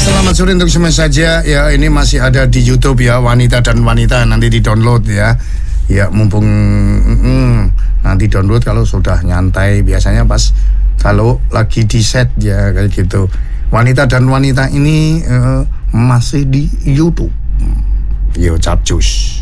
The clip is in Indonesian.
Selamat sore untuk semua saja. Ya, ini masih ada di YouTube ya, Wanita dan Wanita, nanti di-download ya. Ya, mumpung nanti download kalau sudah nyantai, biasanya pas kalau lagi di set ya kayak gitu. Wanita dan Wanita ini masih di YouTube. Yo, capcus.